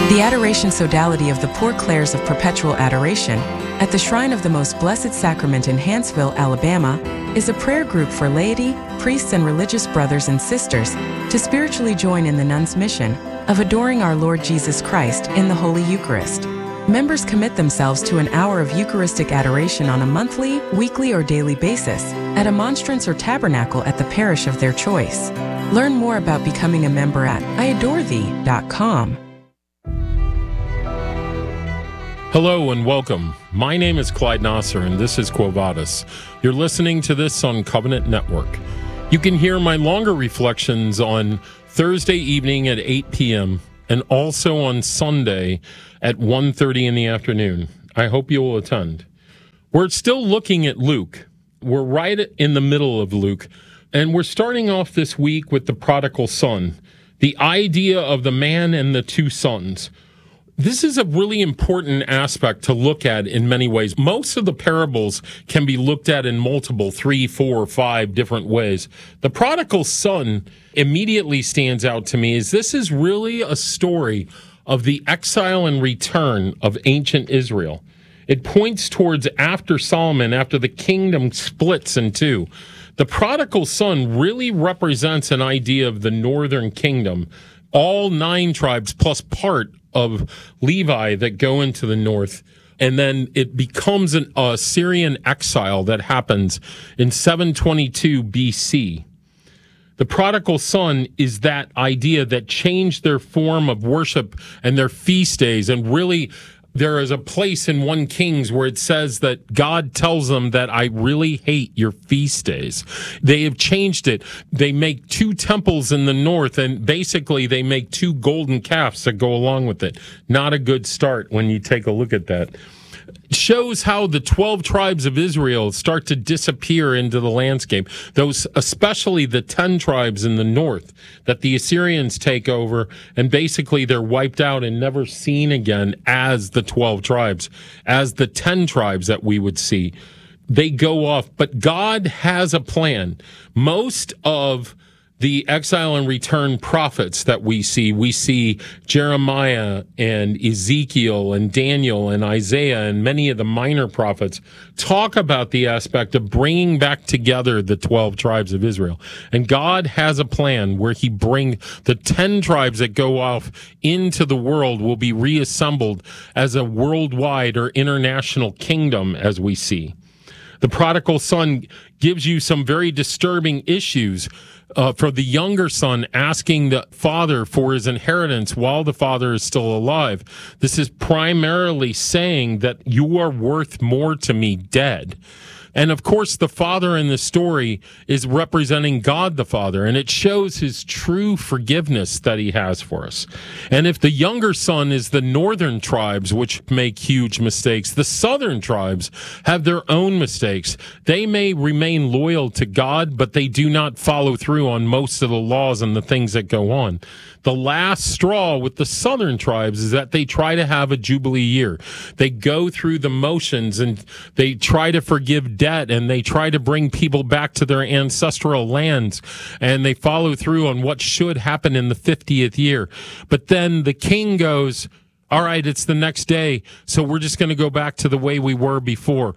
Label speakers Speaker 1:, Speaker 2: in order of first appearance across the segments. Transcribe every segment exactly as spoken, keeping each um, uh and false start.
Speaker 1: The Adoration Sodality of the Poor Clares of Perpetual Adoration at the Shrine of the Most Blessed Sacrament in Hanceville, Alabama, is a prayer group for laity, priests, and religious brothers and sisters to spiritually join in the nuns' mission of adoring our Lord Jesus Christ in the Holy Eucharist. Members commit themselves to an hour of Eucharistic adoration on a monthly, weekly, or daily basis at a monstrance or tabernacle at the parish of their choice. Learn more about becoming a member at I adore thee dot com.
Speaker 2: Hello and welcome. My name is Clyde Nasser and this is Quo Vadis. You're listening to this on Covenant Network. You can hear my longer reflections on Thursday evening at eight p.m. and also on Sunday at one thirty in the afternoon. I hope you will attend. We're still looking at Luke. We're right in the middle of Luke, and we're starting off this week with the prodigal son, the idea of the man and the two sons. This is a really important aspect to look at in many ways. Most of the parables can be looked at in multiple, three, four, five different ways. The prodigal son immediately stands out to me as this is really a story of the exile and return of ancient Israel. It points towards after Solomon, after the kingdom splits in two. The prodigal son really represents an idea of the northern kingdom, all nine tribes plus part of Levi that go into the north. And then it becomes an Assyrian exile that happens in seven twenty-two B C. The prodigal son is that idea that changed their form of worship and their feast days. And really, there is a place in First Kings where it says that God tells them that I really hate your feast days. They have changed it. They make two temples in the north, and basically they make two golden calves that go along with it. Not a good start when you take a look at that. Shows how the twelve tribes of Israel start to disappear into the landscape. Those, especially the ten tribes in the north that the Assyrians take over, and basically they're wiped out and never seen again as the twelve tribes, as the ten tribes that we would see. They go off, but God has a plan. Most of the exile and return prophets that we see, we see Jeremiah and Ezekiel and Daniel and Isaiah and many of the minor prophets talk about the aspect of bringing back together the twelve tribes of Israel. And God has a plan where he bring the ten tribes that go off into the world will be reassembled as a worldwide or international kingdom, as we see. The prodigal son gives you some very disturbing issues uh, for the younger son asking the father for his inheritance while the father is still alive. This is primarily saying that you are worth more to me dead. And of course, the father in the story is representing God the Father, and it shows his true forgiveness that he has for us. And if the younger son is the northern tribes, which make huge mistakes, the southern tribes have their own mistakes. They may remain loyal to God, but they do not follow through on most of the laws and the things that go on. The last straw with the southern tribes is that they try to have a Jubilee year. They go through the motions and they try to forgive debt and they try to bring people back to their ancestral lands, and they follow through on what should happen in the fiftieth year. But then the king goes, all right, it's the next day, so we're just going to go back to the way we were before.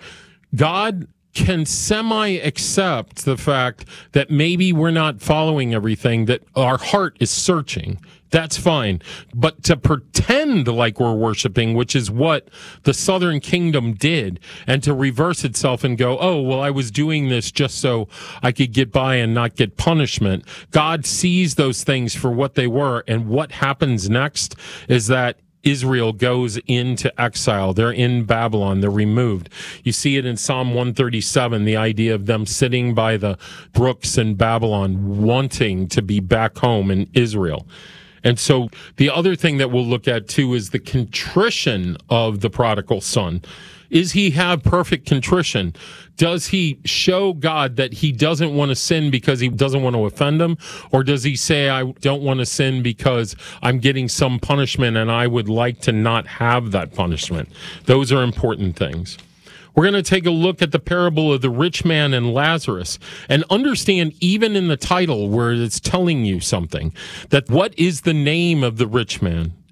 Speaker 2: God can semi-accept the fact that maybe we're not following everything, that our heart is searching. That's fine. But to pretend like we're worshiping, which is what the southern kingdom did, and to reverse itself and go, oh, well, I was doing this just so I could get by and not get punishment. God sees those things for what they were, and what happens next is that Israel goes into exile. They're in Babylon. They're removed. You see it in Psalm one thirty-seven, the idea of them sitting by the brooks in Babylon, wanting to be back home in Israel. And so the other thing that we'll look at, too, is the contrition of the prodigal son. Is he have perfect contrition? Does he show God that he doesn't want to sin because he doesn't want to offend him? Or does he say, I don't want to sin because I'm getting some punishment and I would like to not have that punishment? Those are important things. We're going to take a look at the parable of the rich man and Lazarus and understand, even in the title where it's telling you something, that what is the name of the rich man?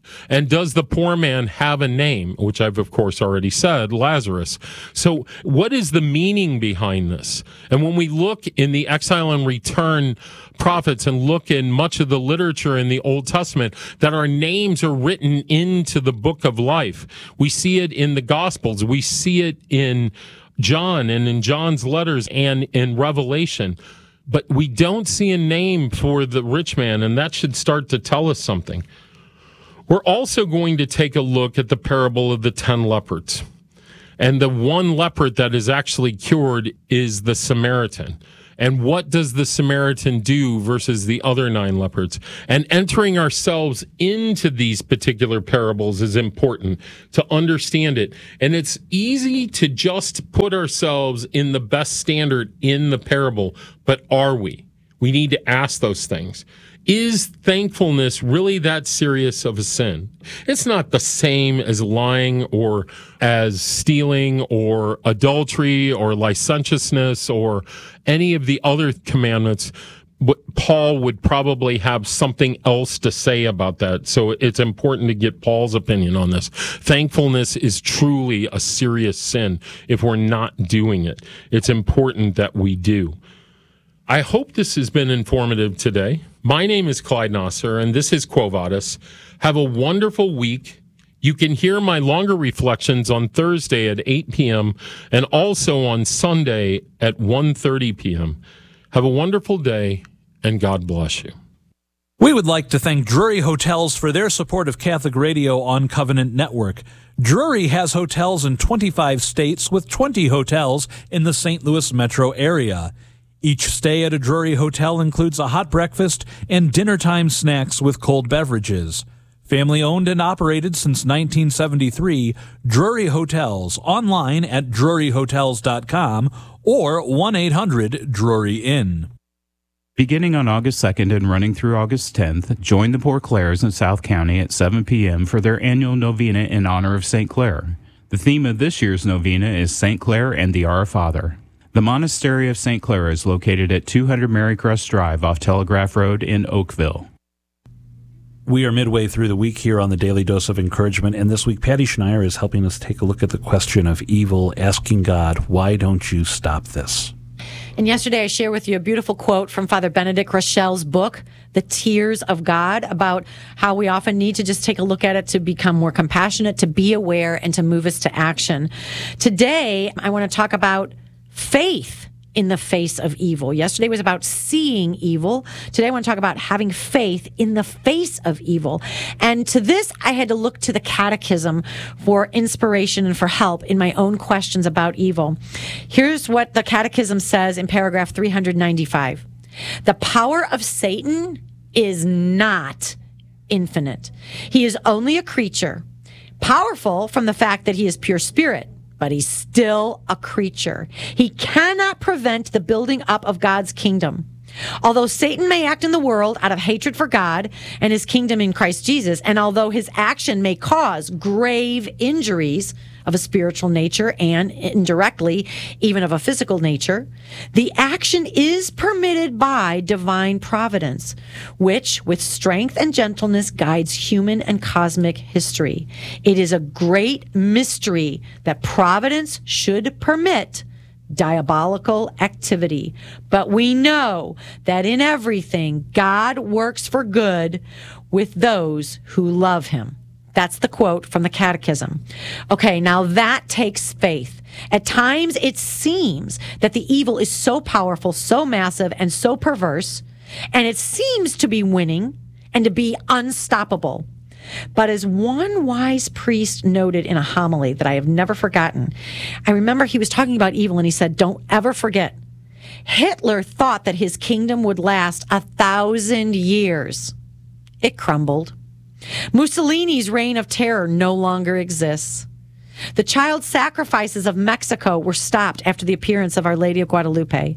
Speaker 2: And does the poor man have a name, which I've, of course, already said, Lazarus? So what is the meaning behind this? And when we look in the exile and return prophets and look in much of the literature in the Old Testament, that our names are written into the book of life. We see it in the Gospels. We see it in John and in John's letters and in Revelation. But we don't see a name for the rich man, and that should start to tell us something. We're also going to take a look at the parable of the ten leopards. And the one leopard that is actually cured is the Samaritan. And what does the Samaritan do versus the other nine leopards? And entering ourselves into these particular parables is important to understand it. And it's easy to just put ourselves in the best standard in the parable, but are we? We need to ask those things. Is thankfulness really that serious of a sin? It's not the same as lying or as stealing or adultery or licentiousness or any of the other commandments. But Paul would probably have something else to say about that. So it's important to get Paul's opinion on this. Thankfulness is truly a serious sin if we're not doing it. It's important that we do. I hope this has been informative today. My name is Clyde Nasser, and this is Quo Vadis. Have a wonderful week. You can hear my longer reflections on Thursday at eight p.m. and also on Sunday at one thirty p.m. Have a wonderful day, and God bless you.
Speaker 3: We would like to thank Drury Hotels for their support of Catholic Radio on Covenant Network. Drury has hotels in twenty-five states with twenty hotels in the Saint Louis metro area. Each stay at a Drury hotel includes a hot breakfast and dinner-time snacks with cold beverages. Family-owned and operated since nineteen seventy-three, Drury Hotels, online at drury hotels dot com or one eight hundred Drury Inn.
Speaker 4: Beginning on August second and running through August tenth, join the Poor Clares in South County at seven p.m. for their annual novena in honor of Saint Clare. The theme of this year's novena is Saint Clare and the Our Father. The Monastery of Saint Clare is located at two hundred Marycrest Drive off Telegraph Road in Oakville.
Speaker 3: We are midway through the week here on the Daily Dose of Encouragement, and this week Patty Schneier is helping us take a look at the question of evil, asking God, why don't you stop this?
Speaker 5: And yesterday I shared with you a beautiful quote from Father Benedict Rochel's book, The Tears of God, about how we often need to just take a look at it to become more compassionate, to be aware, and to move us to action. Today, I want to talk about faith in the face of evil. Yesterday was about seeing evil. Today I want to talk about having faith in the face of evil. And to this, I had to look to the Catechism for inspiration and for help in my own questions about evil. Here's what the Catechism says in paragraph three hundred ninety-five. The power of Satan is not infinite. He is only a creature, powerful from the fact that he is pure spirit, but he's still a creature. He cannot prevent the building up of God's kingdom. Although Satan may act in the world out of hatred for God and his kingdom in Christ Jesus, and although his action may cause grave injuries of a spiritual nature and indirectly even of a physical nature, the action is permitted by divine providence, which with strength and gentleness guides human and cosmic history. It is a great mystery that providence should permit diabolical activity. But we know that in everything, God works for good with those who love him. That's the quote from the Catechism. Okay, now that takes faith. At times, it seems that the evil is so powerful, so massive, and so perverse, and it seems to be winning and to be unstoppable. But as one wise priest noted in a homily that I have never forgotten, I remember he was talking about evil and he said, don't ever forget, Hitler thought that his kingdom would last a thousand years. It crumbled. Mussolini's reign of terror no longer exists. The child sacrifices of Mexico were stopped after the appearance of Our Lady of Guadalupe.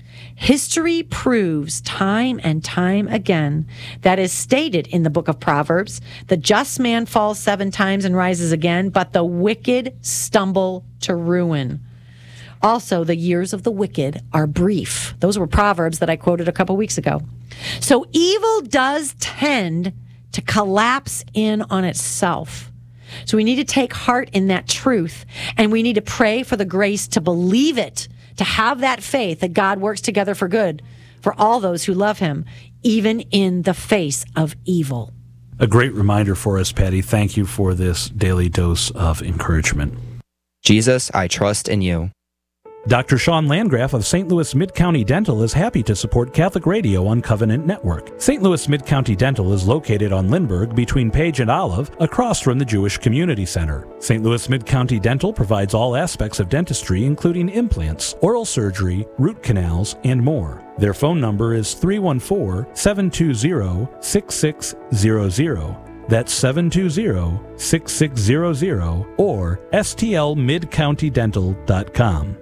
Speaker 5: History proves time and time again that is stated in the book of Proverbs, the just man falls seven times and rises again, but the wicked stumble to ruin. Also, the years of the wicked are brief. Those were Proverbs that I quoted a couple weeks ago. So evil does tend to collapse in on itself. So we need to take heart in that truth, and we need to pray for the grace to believe it, to have that faith that God works together for good for all those who love him, even in the face of evil.
Speaker 3: A great reminder for us, Patty. Thank you for this daily dose of encouragement.
Speaker 6: Jesus, I trust in you.
Speaker 3: Doctor Sean Landgraf of Saint Louis Mid-County Dental is happy to support Catholic Radio on Covenant Network. Saint Louis Mid-County Dental is located on Lindbergh between Page and Olive, across from the Jewish Community Center. Saint Louis Mid-County Dental provides all aspects of dentistry, including implants, oral surgery, root canals, and more. Their phone number is three one four, seven two zero, six six zero zero. That's seven two zero, six six zero zero or S T L mid county dental dot com.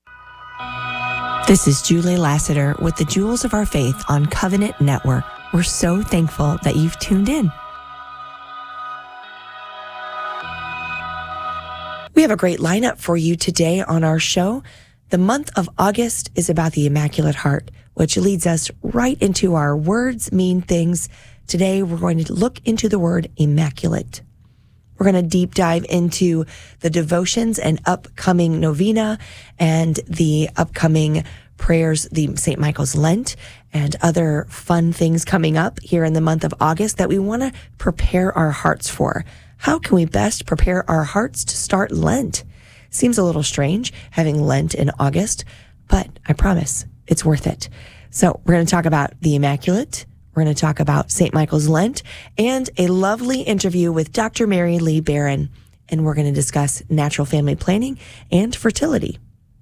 Speaker 7: This is Julie Lassiter with the Jewels of Our Faith on Covenant Network. We're so thankful that you've tuned in. We have a great lineup for you today on our show. The month of August is about the Immaculate Heart, which leads us right into our words mean things. Today, we're going to look into the word immaculate. We're going to deep dive into the devotions and upcoming novena and the upcoming prayers, the Saint Michael's Lent, and other fun things coming up here in the month of August that we want to prepare our hearts for. How can we best prepare our hearts to start Lent? Seems a little strange having Lent in August, but I promise it's worth it. So we're going to talk about the Immaculate. We're going to talk about Saint Michael's Lent and a lovely interview with Doctor Mary Lee Barron. And we're going to discuss natural family planning and fertility.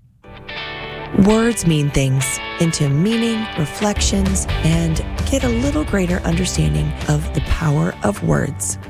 Speaker 7: Words mean things into meaning, reflections, and get a little greater understanding of the power of words.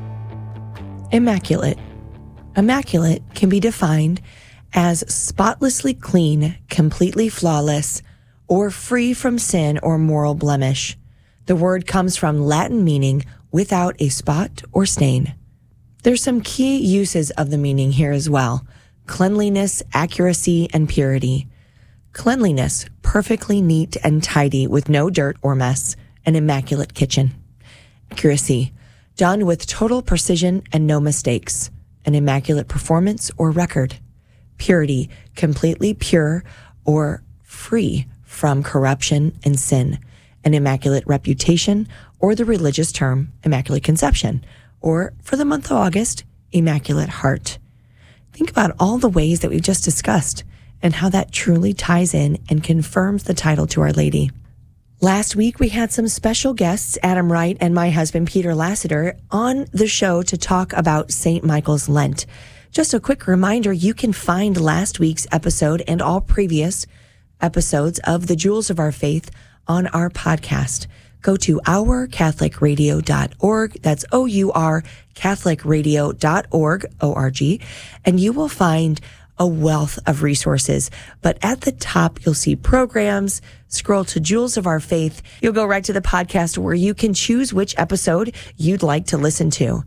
Speaker 7: Immaculate. Immaculate can be defined as spotlessly clean, completely flawless, or free from sin or moral blemish. The word comes from Latin meaning without a spot or stain. There's some key uses of the meaning here as well. Cleanliness, accuracy, and purity. Cleanliness, perfectly neat and tidy with no dirt or mess. An immaculate kitchen. Accuracy, done with total precision and no mistakes. An immaculate performance or record. Purity, completely pure or free from corruption and sin. An immaculate reputation, or the religious term, Immaculate Conception, or for the month of August, Immaculate Heart. Think about all the ways that we've just discussed and how that truly ties in and confirms the title to Our Lady. Last week, we had some special guests, Adam Wright and my husband, Peter Lassiter, on the show to talk about Saint Michael's Lent. Just a quick reminder, you can find last week's episode and all previous episodes of The Jewels of Our Faith on our podcast. Go to our catholic radio dot org. That's O U R catholic radio dot org, O R G, and you will find a wealth of resources. But at the top, you'll see programs. Scroll to Jewels of Our Faith. You'll go right to the podcast where you can choose which episode you'd like to listen to.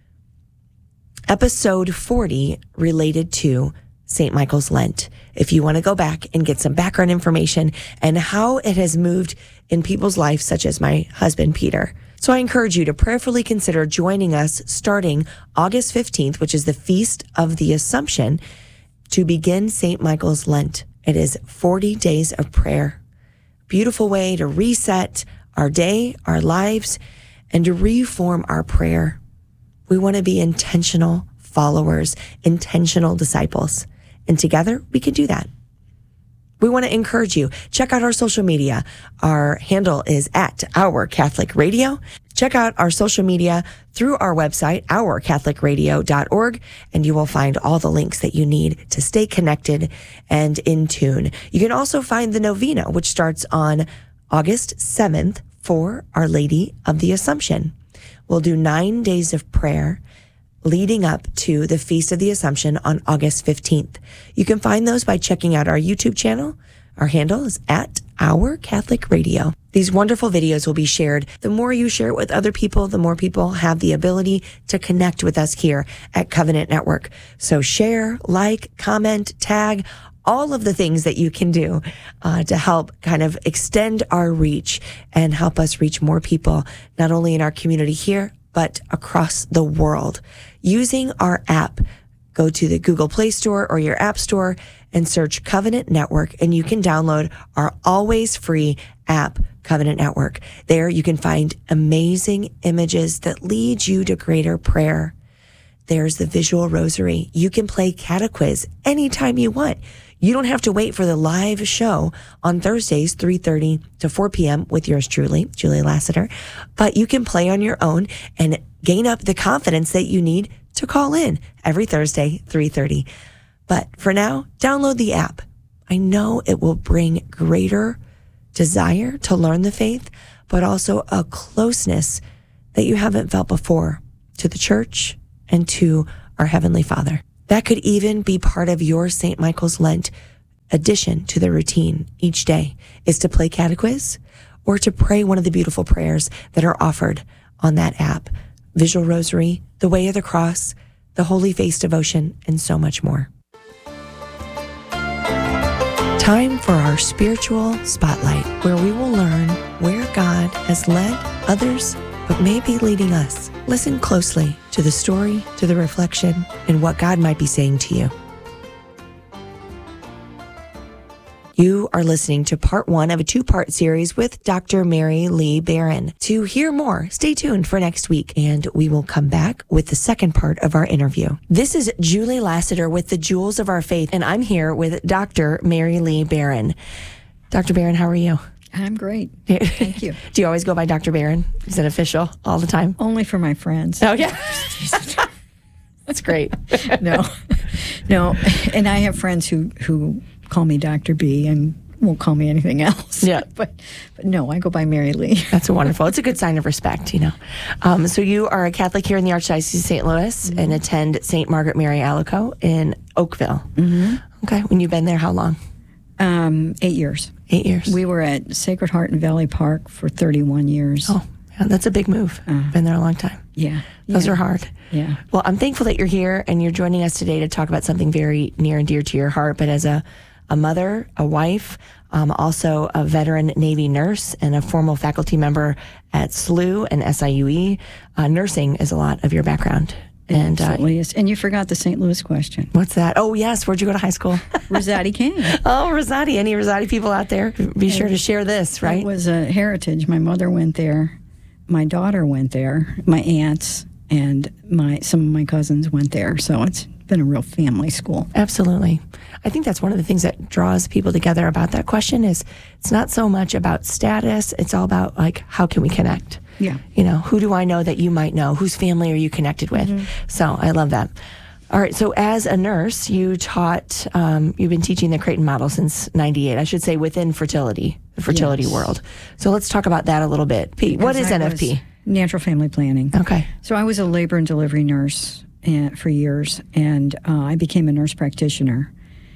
Speaker 7: Episode forty related to Saint Michael's Lent. If you want to go back and get some background information and how it has moved in people's lives, such as my husband, Peter. So I encourage you to prayerfully consider joining us starting August fifteenth, which is the Feast of the Assumption, to begin Saint Michael's Lent. It is forty days of prayer. Beautiful way to reset our day, our lives, and to reform our prayer. We want to be intentional followers, intentional disciples. And together, we can do that. We want to encourage you. Check out our social media. Our handle is at Our Catholic Radio. Check out our social media through our website, our catholic radio dot org, and you will find all the links that you need to stay connected and in tune. You can also find the novena, which starts on August seventh for Our Lady of the Assumption. We'll do nine days of prayer leading up to the Feast of the Assumption on August fifteenth. You can find those by checking out our YouTube channel. Our handle is at Our Catholic Radio. These wonderful videos will be shared. The more you share it with other people, the more people have the ability to connect with us here at Covenant Network. So share, like, comment, tag, all of the things that you can do uh, to help kind of extend our reach and help us reach more people, not only in our community here, but across the world. Using our app, go to the Google Play Store or your App Store and search Covenant Network, and you can download our always free app, Covenant Network. There you can find amazing images that lead you to greater prayer. There's the visual rosary. You can play catequiz anytime you want. You don't have to wait for the live show on Thursdays, three thirty to four p.m. with yours truly, Julie Lassiter. But you can play on your own and gain up the confidence that you need to call in every Thursday, three thirty. But for now, download the app. I know it will bring greater desire to learn the faith, but also a closeness that you haven't felt before to the church and to our Heavenly Father. That could even be part of your Saint Michael's Lent addition to the routine each day, is to play catequiz or to pray one of the beautiful prayers that are offered on that app. Visual Rosary, the Way of the Cross, the Holy Face Devotion, and so much more. Time for our spiritual spotlight, where we will learn where God has led others, but may be leading us. Listen closely to the story, to the reflection, and what God might be saying to you. You are listening to part one of a two-part series with Doctor Mary Lee Barron. To hear more, stay tuned for next week, and we will come back with the second part of our interview. This is Julie Lassiter with the Jewels of Our Faith, and I'm here with Doctor Mary Lee Barron. Doctor Barron, how are you?
Speaker 8: I'm great. Thank you.
Speaker 7: Do you always go by Doctor Barron? Is it official all the time?
Speaker 8: Only for my friends.
Speaker 7: Oh, yeah. That's great.
Speaker 8: No, no. And I have friends who, who call me Doctor B and won't call me anything else.
Speaker 7: Yeah.
Speaker 8: But, but no, I go by Mary Lee.
Speaker 7: That's wonderful. It's a good sign of respect, you know. Um, so you are a Catholic here in the Archdiocese of Saint Louis mm-hmm. and attend Saint Margaret Mary Alacoque in Oakville. Mm-hmm. Okay. When you've been there, how long?
Speaker 8: Um, eight years.
Speaker 7: Eight years.
Speaker 8: We were at Sacred Heart in Valley Park for thirty-one years.
Speaker 7: Oh, yeah, that's a big move. Uh, been there a long time.
Speaker 8: Yeah.
Speaker 7: Those
Speaker 8: yeah.
Speaker 7: are hard.
Speaker 8: Yeah.
Speaker 7: Well, I'm thankful that you're here and you're joining us today to talk about something very near and dear to your heart. But as a, a mother, a wife, um, also a veteran Navy nurse and a formal faculty member at S L U and S I U E, uh, nursing is a lot of your background.
Speaker 8: And, Absolutely uh, is. And you forgot the Saint Louis question.
Speaker 7: What's that? Oh, yes. Where'd you go to high school?
Speaker 8: Rosati King.
Speaker 7: Oh, Rosati. Any Rosati people out there? Be sure to share this, right?
Speaker 8: It was a heritage. My mother went there. My daughter went there. My aunts and my some of my cousins went there. So it's been a real family school.
Speaker 7: Absolutely. I think that's one of the things that draws people together about that question is it's not so much about status. It's all about, like, how can we connect?
Speaker 8: Yeah.
Speaker 7: You know, who do I know that you might know? Whose family are you connected with? Mm-hmm. So I love that. All right. So as a nurse, you taught, um, you've been teaching the Creighton model since ninety-eight, I should say within fertility, the fertility yes. world. So let's talk about that a little bit. Pete, what is I N F P?
Speaker 8: Natural family planning.
Speaker 7: Okay.
Speaker 8: So I was a labor and delivery nurse and, for years, and uh, I became a nurse practitioner.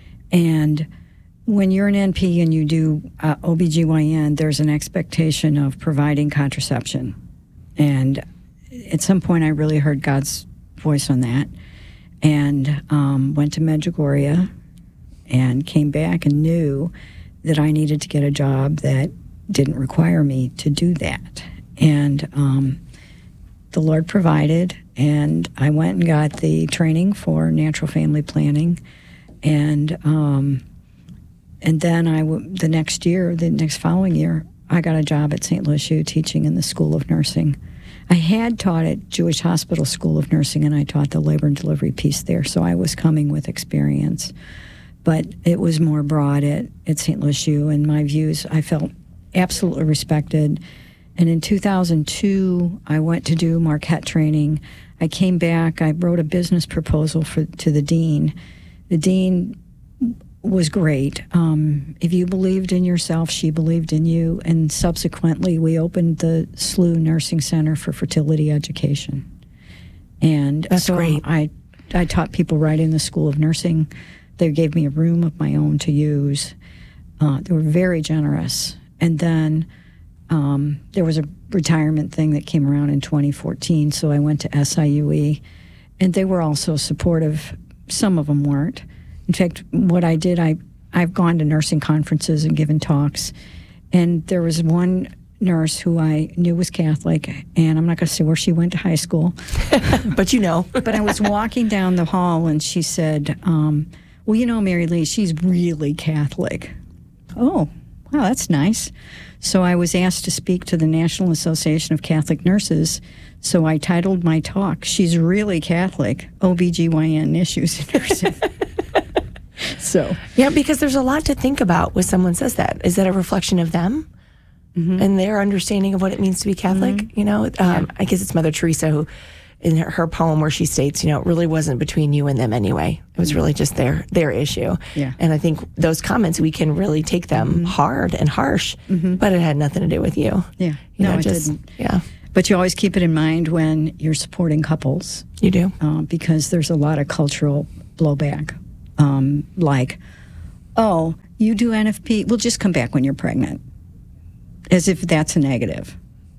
Speaker 8: And when you're an N P and you do uh, O B G Y N, there's an expectation of providing contraception. And at some point, I really heard God's voice on that and um, went to Medjugorje and came back and knew that I needed to get a job that didn't require me to do that. And um, the Lord provided, and I went and got the training for natural family planning. And um, and then I w- the next year, the next following year, I got a job at Saint Louis U teaching in the School of Nursing. I had taught at Jewish Hospital School of Nursing, and I taught the labor and delivery piece there, so I was coming with experience. But it was more broad at, at Saint Louis U, and my views, I felt absolutely respected. And in two thousand two, I went to do Marquette training. I came back, I wrote a business proposal for to the dean. The dean was great. Um, if you believed in yourself, she believed in you. And subsequently, we opened the S L U Nursing Center for Fertility Education. And
Speaker 7: That's
Speaker 8: so
Speaker 7: great.
Speaker 8: I, I taught people right in the School of Nursing. They gave me a room of my own to use. Uh, they were very generous. And then um, there was a retirement thing that came around in twenty fourteen, so I went to S I U E. And they were also supportive. Some of them weren't. In fact, what I did, I I've gone to nursing conferences and given talks, and there was one nurse who I knew was Catholic, and I'm not going to say where she went to high school.
Speaker 7: But you know.
Speaker 8: But I was walking down the hall, and she said, um, well, you know, Mary Lee, she's really Catholic. Oh, wow, that's nice. So I was asked to speak to the National Association of Catholic Nurses, so I titled my talk, She's Really Catholic, O B G Y N Issues in Nursing. So,
Speaker 7: yeah, because there's a lot to think about when someone says that. Is that a reflection of them mm-hmm. and their understanding of what it means to be Catholic? Mm-hmm. You know, um, yeah. I guess it's Mother Teresa who, in her, her poem where she states, you know, it really wasn't between you and them anyway. It was really just their their issue.
Speaker 8: Yeah.
Speaker 7: And I think those comments, we can really take them mm-hmm. hard and harsh, mm-hmm. but it had nothing to do with you.
Speaker 8: Yeah.
Speaker 7: You
Speaker 8: no,
Speaker 7: know,
Speaker 8: it
Speaker 7: just,
Speaker 8: didn't.
Speaker 7: Yeah.
Speaker 8: But you always keep it in mind when you're supporting couples.
Speaker 7: You do.
Speaker 8: Uh, because there's a lot of cultural blowback. Um, like, oh, you do N F P, well, just come back when you're pregnant. As if that's a negative,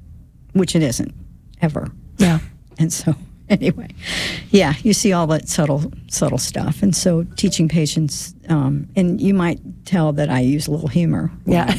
Speaker 8: which it isn't, ever.
Speaker 7: Yeah.
Speaker 8: And so, anyway, yeah, you see all that subtle, subtle stuff. And so teaching patients, um, and you might tell that I use a little humor.
Speaker 7: Yeah.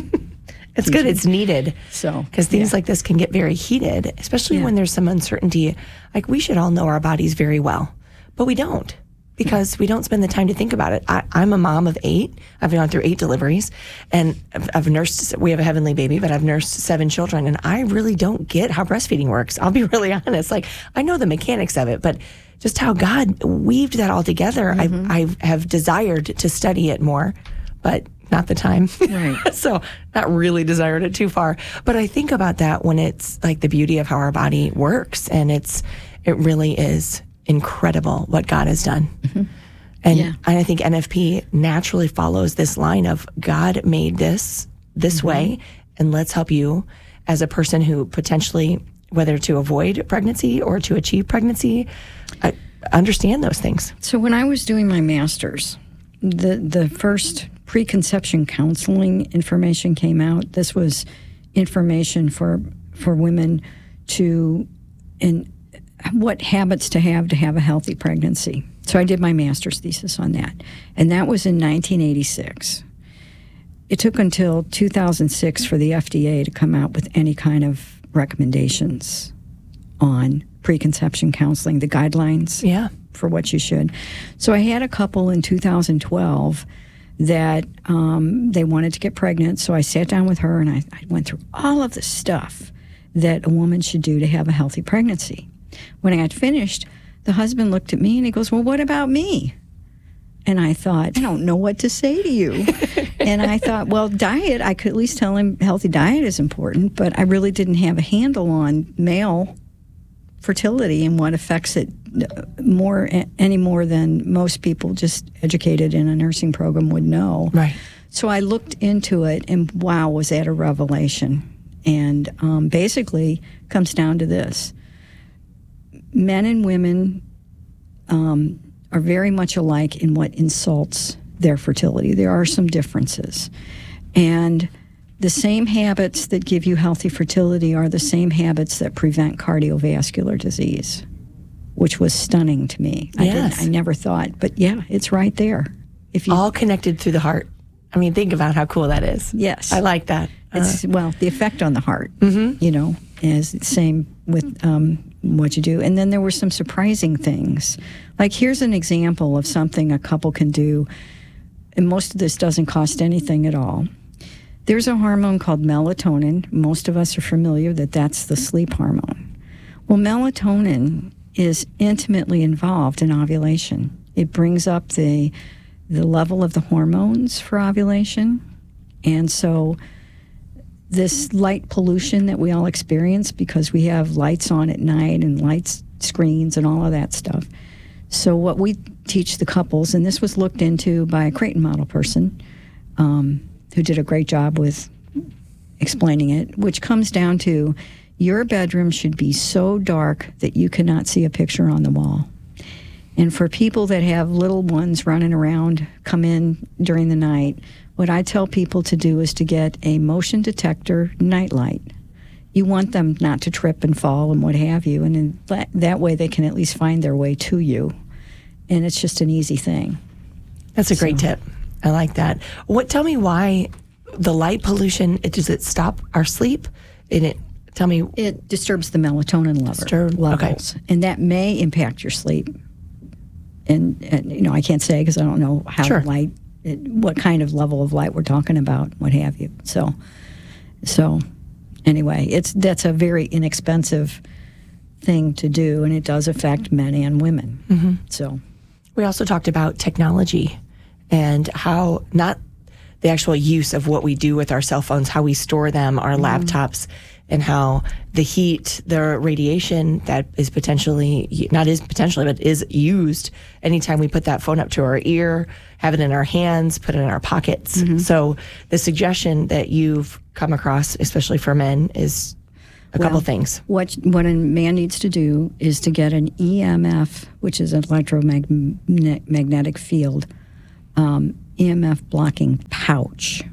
Speaker 7: It's good. It's needed.
Speaker 8: So,
Speaker 7: because things
Speaker 8: yeah.
Speaker 7: like this can get very heated, especially
Speaker 8: yeah.
Speaker 7: when there's some uncertainty. Like, we should all know our bodies very well, but we don't, because we don't spend the time to think about it. I, I'm a mom of eight. I've gone through eight deliveries, and I've, I've nursed, we have a heavenly baby, but I've nursed seven children, and I really don't get how breastfeeding works. I'll be really honest. Like, I know the mechanics of it, but just how God weaved that all together, mm-hmm. I, I have desired to study it more, but not the time.
Speaker 8: Right.
Speaker 7: So not really desired it too far. But I think about that when it's like the beauty of how our body works, and it's, it really is incredible what God has done. Mm-hmm. And,
Speaker 8: yeah.
Speaker 7: and I think N F P naturally follows this line of God made this this mm-hmm. way, and let's help you as a person who potentially, whether to avoid pregnancy or to achieve pregnancy, I understand those things.
Speaker 8: So when I was doing my master's, the the first preconception counseling information came out. This was information for for women to, and what habits to have to have a healthy pregnancy. So I did my master's thesis on that, and that was in nineteen eighty-six. It took until two thousand six for the F D A to come out with any kind of recommendations on preconception counseling, the guidelines
Speaker 7: yeah.
Speaker 8: for what you should. So I had a couple in two thousand twelve that um, they wanted to get pregnant. So I sat down with her, and I, I went through all of the stuff that a woman should do to have a healthy pregnancy. When I got finished, the husband looked at me and he goes, well, what about me? And I thought, I don't know what to say to you. And I thought, well, diet, I could at least tell him healthy diet is important, but I really didn't have a handle on male fertility and what affects it more any more than most people just educated in a nursing program would know.
Speaker 7: Right.
Speaker 8: So I looked into it, and wow, was that a revelation. And um, basically comes down to this. Men and women um, are very much alike in what insults their fertility. There are some differences. And the same habits that give you healthy fertility are the same habits that prevent cardiovascular disease, which was stunning to me. I,
Speaker 7: yes.
Speaker 8: didn't, I never thought, but yeah, it's right there. If you,
Speaker 7: all connected through the heart. I mean, think about how cool that is.
Speaker 8: Yes.
Speaker 7: I like that.
Speaker 8: It's,
Speaker 7: uh,
Speaker 8: well, the effect on the heart,
Speaker 7: mm-hmm.
Speaker 8: you know, is the same with um, what you do. And then there were some surprising things. Like, here's an example of something a couple can do, and most of this doesn't cost anything at all. There's a hormone called melatonin. Most of us are familiar that that's the sleep hormone. Well, melatonin is intimately involved in ovulation. It brings up the the level of the hormones for ovulation. And so this light pollution that we all experience because we have lights on at night and lights screens and all of that stuff. So what we teach the couples, and this was looked into by a Creighton model person, um, who did a great job with explaining it, which comes down to your bedroom should be so dark that you cannot see a picture on the wall. And for people that have little ones running around, come in during the night, what I tell people to do is to get a motion detector nightlight. You want them not to trip and fall and what have you, and in that, that way they can at least find their way to you. And it's just an easy thing.
Speaker 7: That's a great
Speaker 8: so,
Speaker 7: tip. I like that. What? Tell me why the light pollution, it, does it stop our sleep? And it, tell me.
Speaker 8: It disturbs the melatonin level,
Speaker 7: Disturb-
Speaker 8: levels,
Speaker 7: okay.
Speaker 8: and that may impact your sleep. And, and you know, I can't say because I don't know how
Speaker 7: Sure.
Speaker 8: light, it, what kind of level of light we're talking about, what have you. So, so anyway, it's that's a very inexpensive thing to do, and it does affect men and women. Mm-hmm. So,
Speaker 7: We also talked about technology and how not the actual use of what we do with our cell phones, how we store them, our
Speaker 8: Mm-hmm.
Speaker 7: laptops, and how the heat, the radiation that is potentially, not is potentially, but is used anytime we put that phone up to our ear, have it in our hands, put it in our pockets.
Speaker 8: Mm-hmm.
Speaker 7: So the suggestion that you've come across, especially for men, is a couple
Speaker 8: Well,
Speaker 7: things.
Speaker 8: What what a man needs to do is to get an E M F, which is an electromagnetic field, um, E M F blocking pouch,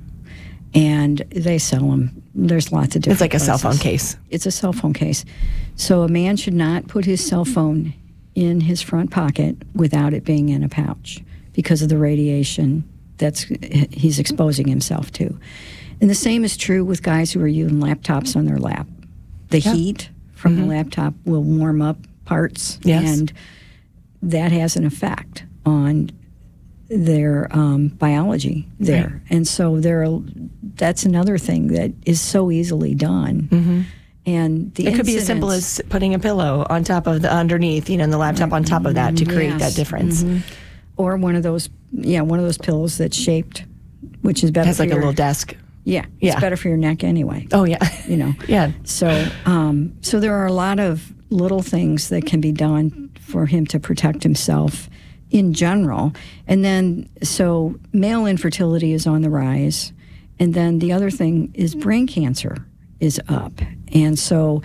Speaker 8: and they sell them. There's lots of different.
Speaker 7: It's like a cell
Speaker 8: places.
Speaker 7: phone case.
Speaker 8: It's a cell phone case. So a man should not put his cell phone in his front pocket without it being in a pouch because of the radiation that's he's exposing himself to. And the same is true with guys who are using laptops on their lap. The
Speaker 7: Yeah.
Speaker 8: heat from the laptop will warm up parts,
Speaker 7: Yes.
Speaker 8: and that has an effect on their um, biology there. And so there, are, that's another thing that is so easily done. And the
Speaker 7: It could be as simple
Speaker 8: incidence-
Speaker 7: as putting a pillow on top of the underneath, you know, and the laptop on top of that to create
Speaker 8: Yes.
Speaker 7: that difference.
Speaker 8: or one of those, yeah, one of those pillows that's shaped, which is
Speaker 7: It
Speaker 8: better.
Speaker 7: has
Speaker 8: for
Speaker 7: like a
Speaker 8: your,
Speaker 7: little desk.
Speaker 8: Yeah,
Speaker 7: Yeah.
Speaker 8: it's better for your neck anyway.
Speaker 7: Oh yeah,
Speaker 8: You know.
Speaker 7: yeah.
Speaker 8: So, um, so there are a lot of little things that can be done for him to protect himself in general. And then, so male infertility is on the rise. And then the other thing is brain cancer is up. And so,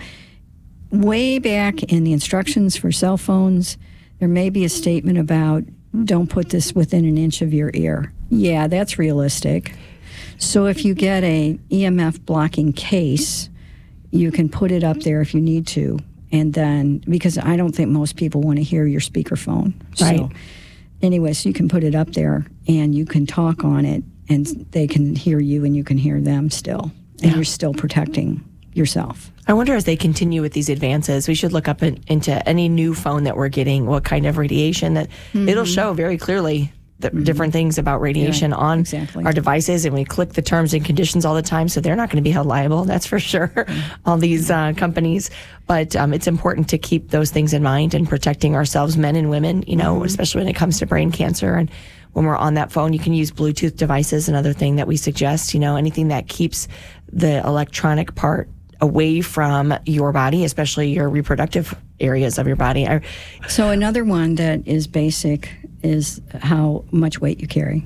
Speaker 8: way back in the instructions for cell phones, there may be a statement about don't put this within an inch of your ear. Yeah, that's realistic. So if you get a E M F blocking case, you can put it up there if you need to. And then, because I don't think most people want to hear your speakerphone.
Speaker 7: Right.
Speaker 8: So anyway, so you can put it up there and you can talk on it and they can hear you and you can hear them still. And
Speaker 7: Yeah.
Speaker 8: you're still protecting yourself.
Speaker 7: I wonder as they continue with these advances, we should look up in, into any new phone that we're getting, what kind of radiation that it'll show very clearly the different things about radiation
Speaker 8: Yeah,
Speaker 7: on
Speaker 8: exactly.
Speaker 7: our devices, and we click the terms and conditions all the time, so they're not going to be held liable. That's for sure. All these uh, companies, but um, it's important to keep those things in mind and protecting ourselves, men and women. You know, especially when it comes to brain cancer and. When we're on that phone, you can use Bluetooth devices, another thing that we suggest, you know, anything that keeps the electronic part away from your body, especially your reproductive areas of your body. I,
Speaker 8: So another one that is basic is how much weight you carry.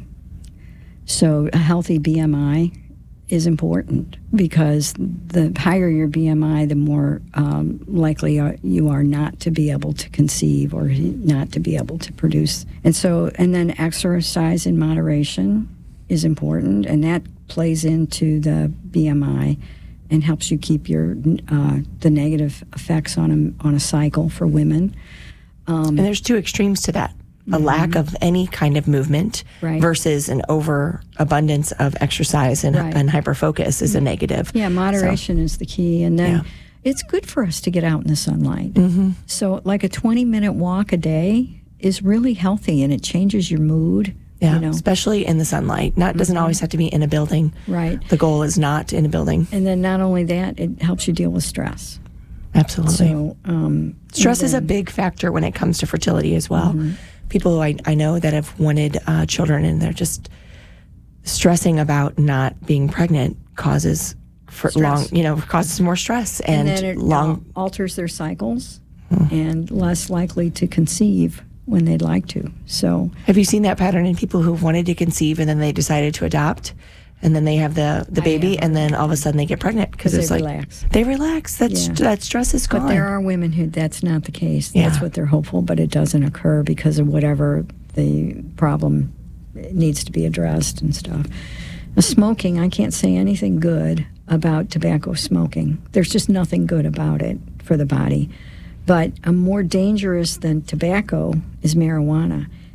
Speaker 8: So a healthy B M I is important because the higher your B M I, the more um, likely are, you are not to be able to conceive or not to be able to produce. And so, and then exercise in moderation is important, and that plays into the B M I and helps you keep your uh, the negative effects on a, on a cycle for women.
Speaker 7: and there's two extremes to that. A lack of any kind of movement
Speaker 8: Right.
Speaker 7: versus an overabundance of exercise and,
Speaker 8: Right.
Speaker 7: and hyperfocus is a negative.
Speaker 8: Yeah, moderation is the key. And then
Speaker 7: Yeah.
Speaker 8: it's good for us to get out in the sunlight. Mm-hmm. So, like a twenty minute walk a day is really healthy and it changes your mood.
Speaker 7: Yeah,
Speaker 8: You know?
Speaker 7: especially in the sunlight. Not doesn't always have to be in a building.
Speaker 8: Right.
Speaker 7: The goal is not in a building.
Speaker 8: And then, not only that, it helps you deal with stress.
Speaker 7: Absolutely.
Speaker 8: So, um,
Speaker 7: Stress
Speaker 8: and
Speaker 7: is a
Speaker 8: then-
Speaker 7: big factor when it comes to fertility as well.
Speaker 8: Mm-hmm.
Speaker 7: People who I, I know that have wanted uh, children and they're just stressing about not being pregnant causes for
Speaker 8: Stress.
Speaker 7: long, you know, causes more stress and,
Speaker 8: and then it
Speaker 7: long.
Speaker 8: al- alters their cycles and less likely to conceive when they'd like to. So,
Speaker 7: Have you seen that pattern in people who wanted to conceive and then they decided to adopt, and then they have the the baby, and then all of a sudden they get pregnant because
Speaker 8: they
Speaker 7: it's like
Speaker 8: relax.
Speaker 7: they relax. That's
Speaker 8: Yeah.
Speaker 7: that stress is gone.
Speaker 8: But there are women who that's not the case.
Speaker 7: Yeah.
Speaker 8: That's what they're hopeful, but it doesn't occur because of whatever the problem needs to be addressed and stuff. Now, smoking, I can't say anything good about tobacco smoking. There's just nothing good about it for the body. But a more dangerous than tobacco is marijuana.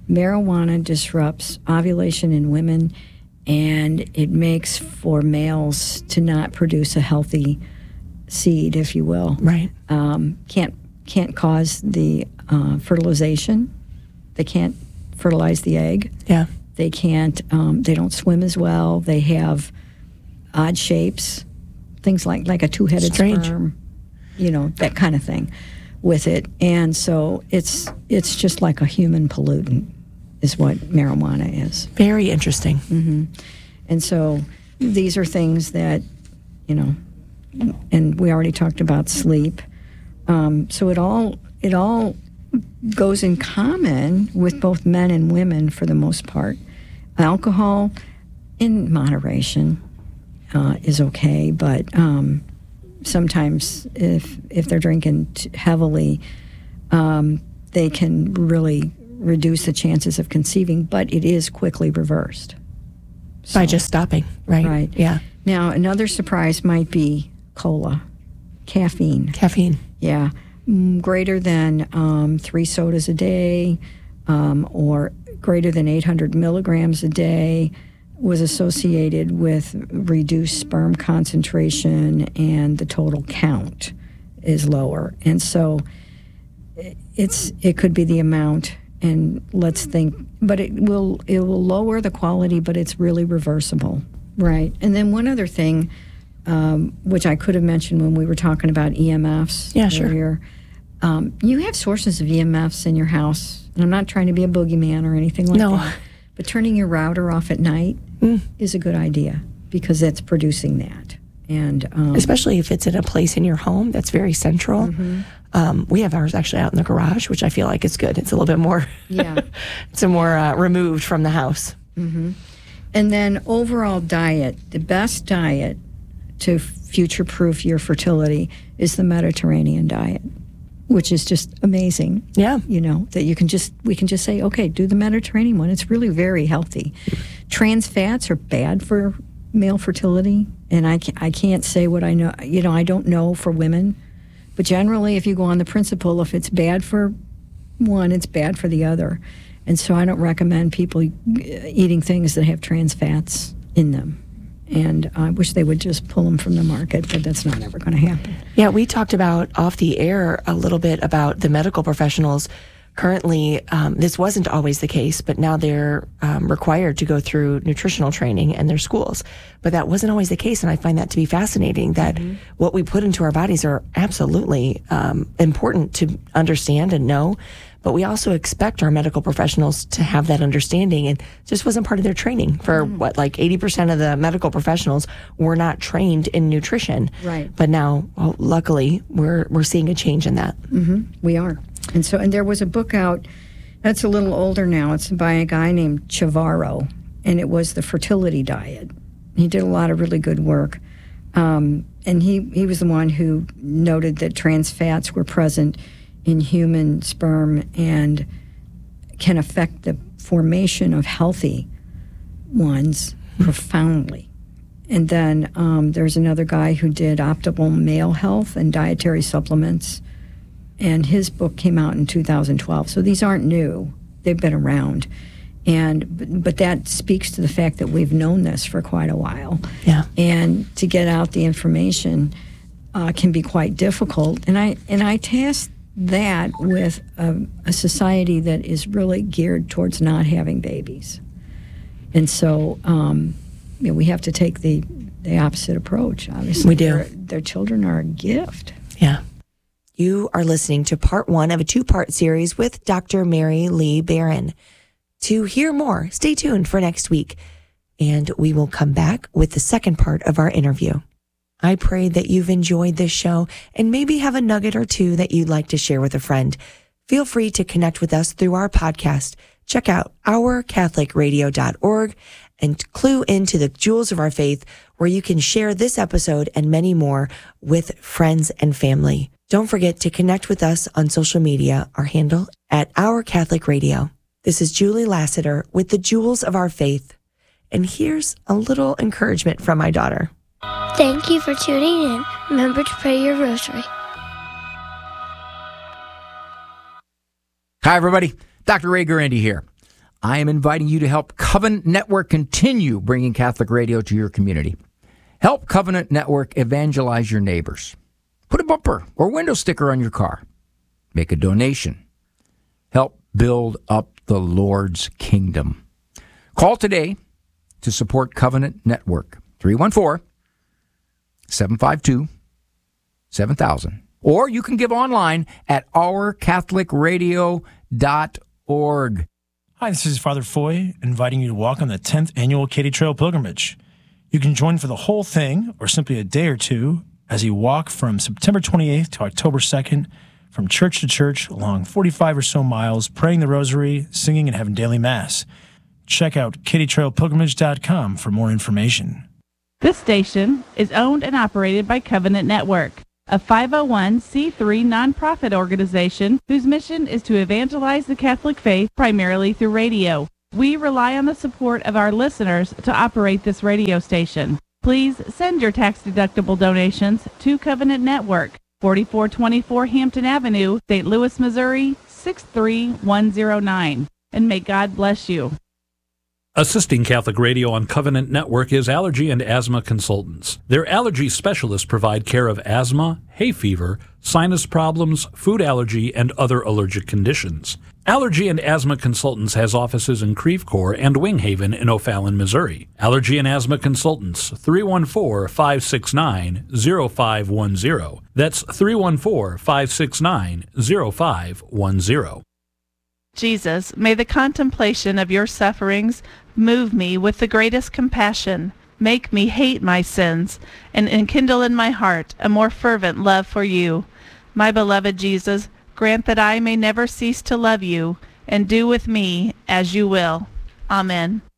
Speaker 8: marijuana disrupts ovulation in women, and it makes for males to not produce a healthy seed, if you will.
Speaker 7: Right.
Speaker 8: Um, can't can't cause the uh, fertilization. They can't fertilize the egg.
Speaker 7: Yeah.
Speaker 8: They can't. Um, they don't swim as well. They have odd shapes, things like like a two-headed
Speaker 7: Strange.
Speaker 8: sperm, you know, that kind of thing with it. And so it's it's just like a human pollutant is what marijuana is.
Speaker 7: Very interesting.
Speaker 8: Mm-hmm. And so these are things that, you know, and we already talked about sleep. Um, so it all it all goes in common with both men and women for the most part. Alcohol, in moderation, uh, is okay, but um, sometimes if if they're drinking t- heavily, um, they can really reduce the chances of conceiving, but it is quickly reversed. So,
Speaker 7: By just stopping, right?
Speaker 8: Right.
Speaker 7: Yeah.
Speaker 8: Now, another surprise might be cola, caffeine.
Speaker 7: Caffeine.
Speaker 8: Yeah. Mm, greater than um, three sodas a day um, or greater than eight hundred milligrams a day was associated with reduced sperm concentration, and the total count is lower. And so it's it could be the amount, and let's think, but it will it will lower the quality, but it's really reversible. Right. And then one other thing, um, which I could have mentioned when we were talking about E M Fs
Speaker 7: Yeah, sure.
Speaker 8: earlier. Um, you have sources of E M Fs in your house, and I'm not trying to be a boogeyman or anything like
Speaker 7: No.
Speaker 8: that, but turning your router off at night
Speaker 7: Mm.
Speaker 8: is a good idea because it's producing that. And um,
Speaker 7: Especially if it's in a place in your home that's very central.
Speaker 8: Mm-hmm.
Speaker 7: Um, we have ours actually out in the garage, which I feel like is good. It's a little bit more,
Speaker 8: Yeah.
Speaker 7: it's a more uh, removed from the house.
Speaker 8: Mm-hmm. And then overall diet, the best diet to future-proof your fertility is the Mediterranean diet, which is just amazing.
Speaker 7: Yeah.
Speaker 8: You know, that you can just, we can just say, okay, do the Mediterranean one. It's really very healthy. Trans fats are bad for male fertility, and I can't, I can't say what I know. You know, I don't know for women, but generally, if you go on the principle, if it's bad for one, it's bad for the other. And so I don't recommend people eating things that have trans fats in them. And I wish they would just pull them from the market, but that's not ever going to happen.
Speaker 7: Yeah, we talked about off the air a little bit about the medical professionals. Currently, um, this wasn't always the case, but now they're um, required to go through nutritional training in their schools. But that wasn't always the case, and I find that to be fascinating, that mm-hmm. what we put into our bodies are absolutely um, important to understand and know. But we also expect our medical professionals to have that understanding, and just wasn't part of their training. For mm. what, like eighty percent of the medical professionals were not trained in nutrition.
Speaker 8: Right.
Speaker 7: But now, well, luckily, we're we're seeing a change in that.
Speaker 8: Mm-hmm. We are. And so, and there was a book out that's a little older now. It's by a guy named Chavarro, and it was The Fertility Diet. He did a lot of really good work. Um, and he, he was the one who noted that trans fats were present in human sperm and can affect the formation of healthy ones mm-hmm. profoundly. And then um, there's another guy who did optimal male health and dietary supplements, and his book came out in two thousand twelve. So these aren't new. They've been around. And but, but that speaks to the fact that we've known this for quite a while.
Speaker 7: Yeah.
Speaker 8: And to get out the information uh, can be quite difficult. And I and I tasked that with a, a society that is really geared towards not having babies. And so um, you know, we have to take the, the opposite approach, obviously.
Speaker 7: We do.
Speaker 8: Their, their children are a gift.
Speaker 7: Yeah. You are listening to part one of a two-part series with Doctor Mary Lee Barron. To hear more, stay tuned for next week, and we will come back with the second part of our interview. I pray that you've enjoyed this show and maybe have a nugget or two that you'd like to share with a friend. Feel free to connect with us through our podcast. Check out our catholic radio dot org and clue into the jewels of our faith, where you can share this episode and many more with friends and family. Don't forget to connect with us on social media, our handle at Our Catholic Radio. This is Julie Lassiter with the Jewels of Our Faith. And here's a little encouragement from my daughter.
Speaker 9: Thank you for tuning in. Remember to pray your rosary.
Speaker 10: Hi, everybody. Doctor Ray Guarendi here. I am inviting you to help Covenant Network continue bringing Catholic radio to your community. Help Covenant Network evangelize your neighbors. Put a bumper or window sticker on your car. Make a donation. Help build up the Lord's kingdom. Call today to support Covenant Network. three one four, seven five two, seven thousand. Or you can give online at our catholic radio dot org.
Speaker 11: Hi, this is Father Foy, inviting you to walk on the tenth Annual Katy Trail Pilgrimage. You can join for the whole thing, or simply a day or two, as you walk from September twenty-eighth to October second, from church to church, along forty-five or so miles, praying the rosary, singing, and having daily Mass. Check out katy trail pilgrimage dot com for more information.
Speaker 12: This station is owned and operated by Covenant Network, a five oh one c three nonprofit organization whose mission is to evangelize the Catholic faith primarily through radio. We rely on the support of our listeners to operate this radio station. Please send your tax-deductible donations to Covenant Network, forty-four twenty-four Hampton Avenue, Saint Louis, Missouri, six three one zero nine. And may God bless you.
Speaker 3: Assisting Catholic Radio on Covenant Network is Allergy and Asthma Consultants. Their allergy specialists provide care of asthma, hay fever, sinus problems, food allergy, and other allergic conditions. Allergy and Asthma Consultants has offices in Creve Coeur and Wing Haven in O'Fallon, Missouri. Allergy and Asthma Consultants, three one four, five six nine, zero five one zero. That's three one four, five six nine, zero five one zero.
Speaker 12: Jesus, may the contemplation of your sufferings move me with the greatest compassion. Make me hate my sins and enkindle in my heart a more fervent love for you. My beloved Jesus, grant that I may never cease to love you and do with me as you will. Amen.